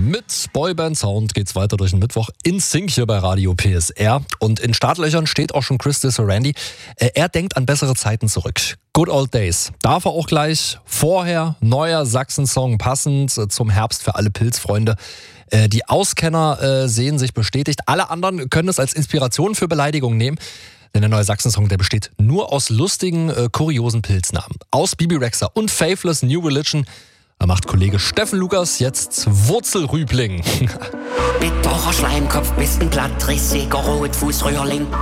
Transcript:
Mit Boyband Sound geht's weiter durch den Mittwoch in Sync hier bei Radio PSR. Und in Startlöchern steht auch schon Chris Randy. Er denkt an bessere Zeiten zurück. Good Old Days. Darf er auch gleich. Vorher neuer Sachsen-Song, passend zum Herbst für alle Pilzfreunde. Die Auskenner sehen sich bestätigt. Alle anderen können es als Inspiration für Beleidigungen nehmen. Denn der neue Sachsen-Song, der besteht nur aus lustigen, kuriosen Pilznamen. Aus Bibi Rexha und Faithless New Religion. Da macht Kollege Steffen Lukas jetzt Wurzelrübling. Bitterer Schleimkopf, bist ein Glattrissiger Rotfußröhrling.